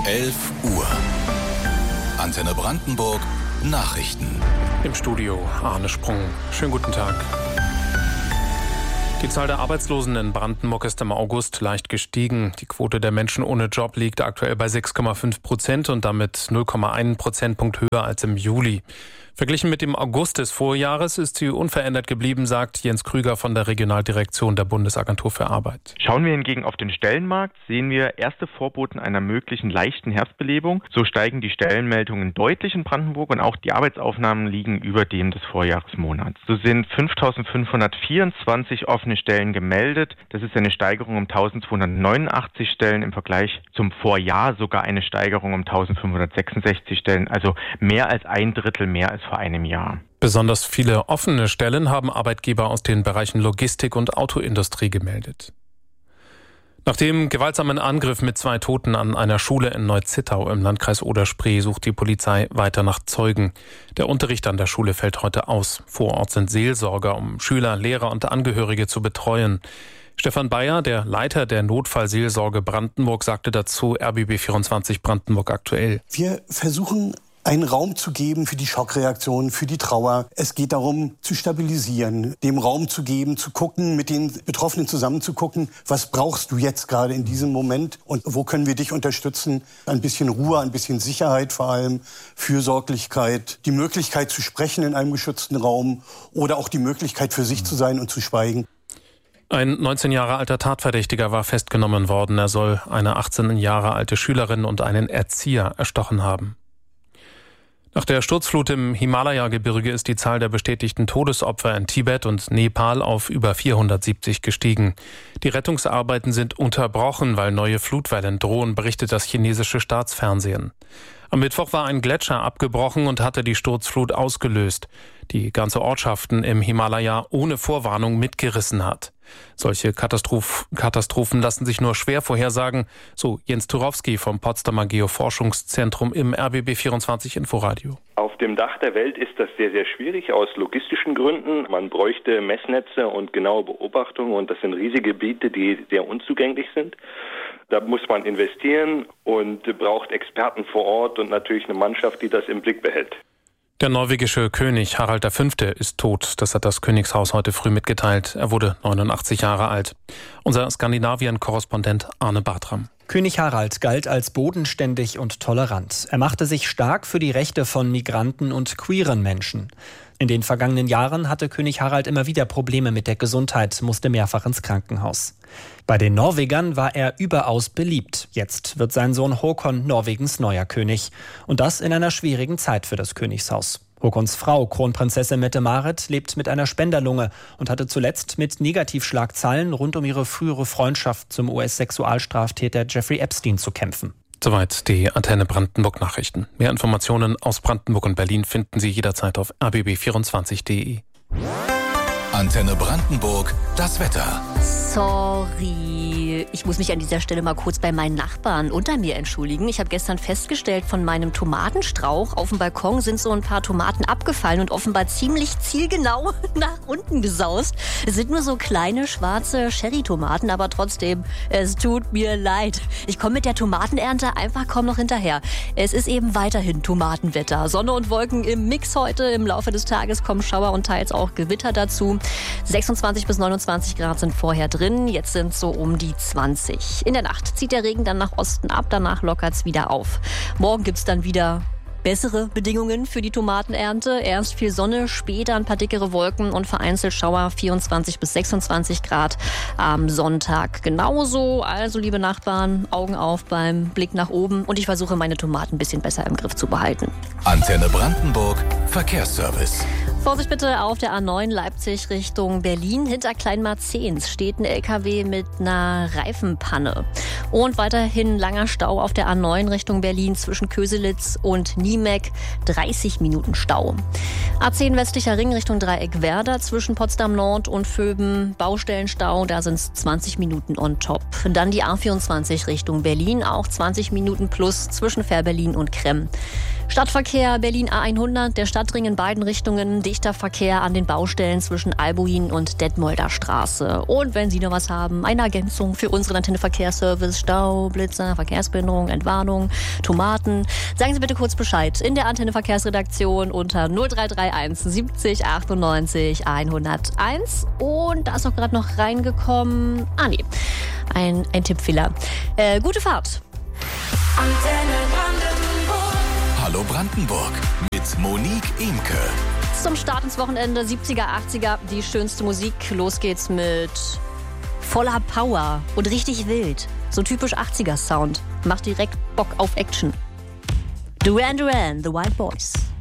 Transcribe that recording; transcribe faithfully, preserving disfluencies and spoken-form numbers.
elf Uhr. Antenne Brandenburg Nachrichten. Im Studio Arne Sprung. Schönen guten Tag. Die Zahl der Arbeitslosen in Brandenburg ist im August leicht gestiegen. Die Quote der Menschen ohne Job liegt aktuell bei sechs Komma fünf Prozent und damit null Komma eins Prozentpunkt höher als im Juli. Verglichen mit dem August des Vorjahres ist sie unverändert geblieben, sagt Jens Krüger von der Regionaldirektion der Bundesagentur für Arbeit. Schauen wir hingegen auf den Stellenmarkt, sehen wir erste Vorboten einer möglichen leichten Herbstbelebung. So steigen die Stellenmeldungen deutlich in Brandenburg und auch die Arbeitsaufnahmen liegen über dem des Vorjahresmonats. So sind fünftausendfünfhundertvierundzwanzig offene Stellen gemeldet. Das ist eine Steigerung um eintausendzweihundertneunundachtzig Stellen, im Vergleich zum Vorjahr sogar eine Steigerung um eintausendfünfhundertsechsundsechzig Stellen, also mehr als ein Drittel mehr als vor einem Jahr. Besonders viele offene Stellen haben Arbeitgeber aus den Bereichen Logistik und Autoindustrie gemeldet. Nach dem gewaltsamen Angriff mit zwei Toten an einer Schule in Neuzittau im Landkreis Oder-Spree sucht die Polizei weiter nach Zeugen. Der Unterricht an der Schule fällt heute aus. Vor Ort sind Seelsorger, um Schüler, Lehrer und Angehörige zu betreuen. Stefan Bayer, der Leiter der Notfallseelsorge Brandenburg, sagte dazu R B B vierundzwanzig Brandenburg aktuell. Wir versuchen einen Raum zu geben für die Schockreaktion, für die Trauer. Es geht darum, zu stabilisieren, dem Raum zu geben, zu gucken, mit den Betroffenen zusammen zu gucken, was brauchst du jetzt gerade in diesem Moment und wo können wir dich unterstützen? Ein bisschen Ruhe, ein bisschen Sicherheit vor allem, Fürsorglichkeit, die Möglichkeit zu sprechen in einem geschützten Raum oder auch die Möglichkeit für sich zu sein und zu schweigen. Ein neunzehn Jahre alter Tatverdächtiger war festgenommen worden. Er soll eine achtzehn Jahre alte Schülerin und einen Erzieher erstochen haben. Nach der Sturzflut im Himalaya-Gebirge ist die Zahl der bestätigten Todesopfer in Tibet und Nepal auf über vierhundertsiebzig gestiegen. Die Rettungsarbeiten sind unterbrochen, weil neue Flutwellen drohen, berichtet das chinesische Staatsfernsehen. Am Mittwoch war ein Gletscher abgebrochen und hatte die Sturzflut ausgelöst, die ganze Ortschaften im Himalaya ohne Vorwarnung mitgerissen hat. Solche Katastroph- Katastrophen lassen sich nur schwer vorhersagen, so Jens Turowski vom Potsdamer Geoforschungszentrum im R B B vierundzwanzig Inforadio. Auf dem Dach der Welt ist das sehr, sehr schwierig aus logistischen Gründen. Man bräuchte Messnetze und genaue Beobachtungen und das sind riesige Gebiete, die sehr unzugänglich sind. Da muss man investieren und braucht Experten vor Ort und natürlich eine Mannschaft, die das im Blick behält. Der norwegische König Harald der Fünfte ist tot. Das hat das Königshaus heute früh mitgeteilt. Er wurde neunundachtzig Jahre alt. Unser Skandinavien-Korrespondent Arne Bartram. König Harald galt als bodenständig und tolerant. Er machte sich stark für die Rechte von Migranten und queeren Menschen. In den vergangenen Jahren hatte König Harald immer wieder Probleme mit der Gesundheit, musste mehrfach ins Krankenhaus. Bei den Norwegern war er überaus beliebt. Jetzt wird sein Sohn Håkon Norwegens neuer König. Und das in einer schwierigen Zeit für das Königshaus. Håkons Frau, Kronprinzessin Mette-Marit, lebt mit einer Spenderlunge und hatte zuletzt mit Negativschlagzeilen rund um ihre frühere Freundschaft zum U S-Sexualstraftäter Jeffrey Epstein zu kämpfen. Soweit die Antenne Brandenburg Nachrichten. Mehr Informationen aus Brandenburg und Berlin finden Sie jederzeit auf r b b vierundzwanzig punkt d e. Antenne Brandenburg, das Wetter. Sorry, ich muss mich an dieser Stelle mal kurz bei meinen Nachbarn unter mir entschuldigen. Ich habe gestern festgestellt, von meinem Tomatenstrauch auf dem Balkon sind so ein paar Tomaten abgefallen und offenbar ziemlich zielgenau nach unten gesaust. Es sind nur so kleine schwarze Cherry-Tomaten, aber trotzdem, es tut mir leid. Ich komme mit der Tomatenernte einfach kaum noch hinterher. Es ist eben weiterhin Tomatenwetter. Sonne und Wolken im Mix heute. Im Laufe des Tages kommen Schauer und teils auch Gewitter dazu. sechsundzwanzig bis neunundzwanzig Grad sind vorher drin, jetzt sind es so um die zwanzig. In der Nacht zieht der Regen dann nach Osten ab, danach lockert es wieder auf. Morgen gibt es dann wieder bessere Bedingungen für die Tomatenernte. Erst viel Sonne, später ein paar dickere Wolken und vereinzelt Schauer, vierundzwanzig bis sechsundzwanzig Grad am Sonntag. Genauso, also liebe Nachbarn, Augen auf beim Blick nach oben und ich versuche meine Tomaten ein bisschen besser im Griff zu behalten. Antenne Brandenburg, Verkehrsservice. Vorsicht bitte auf der A neun Leipzig Richtung Berlin. Hinter Kleinmarzens steht ein L K W mit einer Reifenpanne. Und weiterhin langer Stau auf der A neun Richtung Berlin zwischen Köselitz und Niemek. dreißig Minuten Stau. A zehn westlicher Ring Richtung Dreieck Werder zwischen Potsdam Nord und Vöben. Baustellenstau, da sind es zwanzig Minuten on top. Dann die A vierundzwanzig Richtung Berlin, auch zwanzig Minuten plus zwischen Fährberlin und Kremm. Stadtverkehr Berlin A hundert, der Stadtring in beiden Richtungen, dichter Verkehr an den Baustellen zwischen Albuin und Detmolder Straße. Und wenn Sie noch was haben, eine Ergänzung für unseren Antenne Verkehrsservice, Stau, Blitzer, Verkehrsbehinderung, Entwarnung, Tomaten, sagen Sie bitte kurz Bescheid in der Antenne Verkehrsredaktion unter null drei drei eins siebzig achtundneunzig hunderteins. Und da ist auch gerade noch reingekommen, ah nee, ein, ein Tippfehler. Äh, gute Fahrt. Antenne Brandenburg. Hallo Brandenburg mit Monique Imke. Zum Start ins Wochenende siebziger, achtziger, die schönste Musik. Los geht's mit voller Power und richtig wild. So typisch achtziger Sound. Macht direkt Bock auf Action. Duran Duran, The Wild Boys.